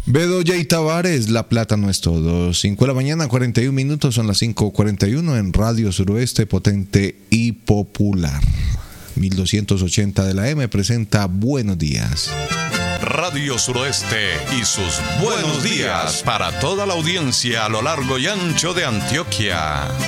Bedoya y Tavares, La Plata no es todo. 5 de la mañana, 41 minutos, son las 5:41 en Radio Suroeste, potente y popular. 1280 de la M presenta Buenos Días. Radio Suroeste y sus buenos días para toda la audiencia a lo largo y ancho de Antioquia.